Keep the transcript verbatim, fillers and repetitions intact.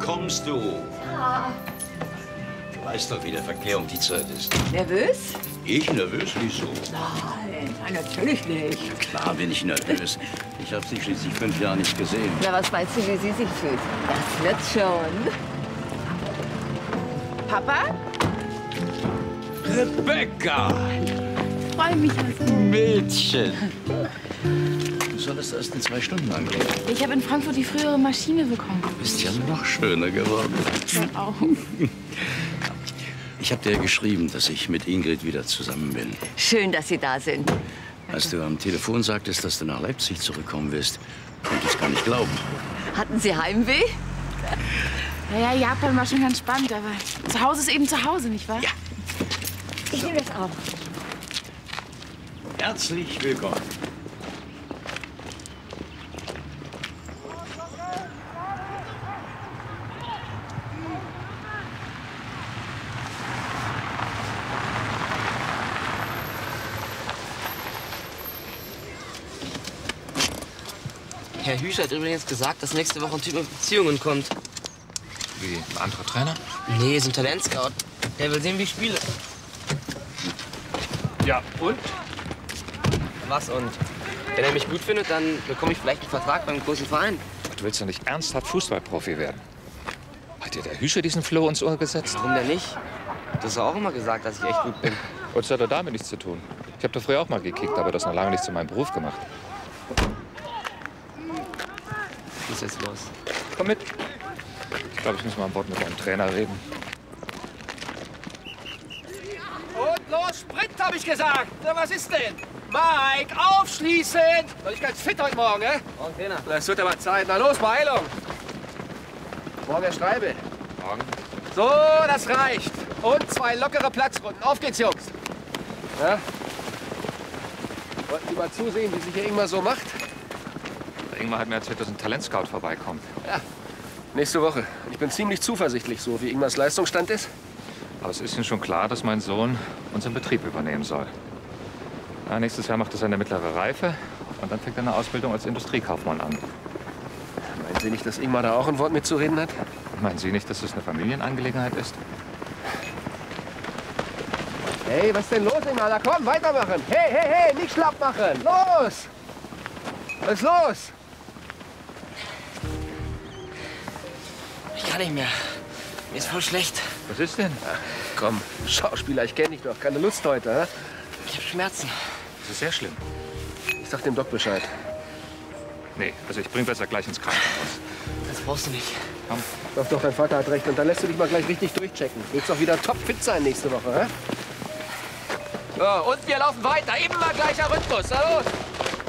kommst du? Ja. Du weißt doch, wie der Verkehr um die Zeit ist. Nervös? Ich nervös? Wieso? Nein, nein, natürlich nicht. Ja, klar bin ich nervös. Ich habe Sie schließlich fünf Jahre nicht gesehen. Na, was meinst du, wie sie sich fühlt? Das wird schon. Papa? Rebecca! Ich freue mich also. Mädchen! Du solltest erst in zwei Stunden ankommen. Ich habe in Frankfurt die frühere Maschine bekommen. Du bist ja noch schöner geworden. Hört auf. Ich habe dir geschrieben, dass ich mit Ingrid wieder zusammen bin. Schön, dass Sie da sind. Als du am Telefon sagtest, dass du nach Leipzig zurückkommen wirst, konnte ich es gar nicht glauben. Hatten Sie Heimweh? Ja, ja, Japan war schon ganz spannend, aber zu Hause ist eben zu Hause, nicht wahr? Ja. Ich nehme das auch. Herzlich willkommen. Herr Hüsch hat übrigens gesagt, dass nächste Woche ein Typ mit Beziehungen kommt. Wie, ein anderer Trainer? Nee, so ein Talentscout. Der will sehen, wie ich spiele. Ja, und? Was und? Wenn er mich gut findet, dann bekomme ich vielleicht einen Vertrag beim großen Verein. Du willst doch nicht ernsthaft Fußballprofi werden? Hat dir der Hüsche diesen Floh ins Ohr gesetzt? Warum denn nicht? Du hast auch immer gesagt, dass ich echt gut bin. Und das hat doch damit nichts zu tun. Ich habe doch früher auch mal gekickt, aber das noch lange nicht zu meinem Beruf gemacht. Was ist jetzt los? Komm mit. Ich glaube, ich muss mal an Bord mit meinem Trainer reden. Und los, Sprint, habe ich gesagt. Na, was ist denn? Mike, aufschließen! War ich ganz fit heute Morgen, ne? Morgen, Trainer. Das wird aber Zeit. Na los, Beeilung. Morgen der Schreibe. Morgen. So, das reicht. Und zwei lockere Platzrunden. Auf geht's, Jungs. Ja? Wollten Sie mal zusehen, wie sich hier Ingmar so macht? Der Ingmar hat mir erzählt, dass ein Talentscout vorbeikommt. Ja, nächste Woche. Ich bin ziemlich zuversichtlich, so wie Ingmars Leistungsstand ist. Aber es ist Ihnen schon klar, dass mein Sohn unseren Betrieb übernehmen soll. Ja, nächstes Jahr macht er seine mittlere Reife und dann fängt er eine Ausbildung als Industriekaufmann an. Meinen Sie nicht, dass Ingmar da auch ein Wort mitzureden hat? Meinen Sie nicht, dass das eine Familienangelegenheit ist? Hey, was ist denn los, Ingmar? Na komm, weitermachen. Hey, hey, hey, nicht schlapp machen. Los! Was ist los? Ich kann nicht mehr. Mir ist voll schlecht. Was ist denn? Ach, komm, Schauspieler, ich kenne dich doch. Keine Lust heute, hä? Ich habe Schmerzen. Das ist sehr schlimm. Ich sag dem Doc Bescheid. Nee, also ich bring besser gleich ins Krankenhaus. Das brauchst du nicht. Komm. Doch, doch, dein Vater hat recht. Und dann lässt du dich mal gleich richtig durchchecken. Willst doch wieder topfit sein nächste Woche, hä? So, und wir laufen weiter. Immer gleicher Rhythmus. Na los!